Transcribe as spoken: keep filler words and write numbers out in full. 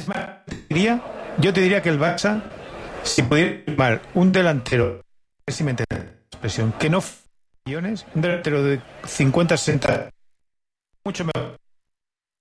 Es más, diría, yo te diría que el Barça, si pudiera firmar un delantero, si me entiendes la expresión, que no millones, un delantero de cincuenta, sesenta, mucho mejor.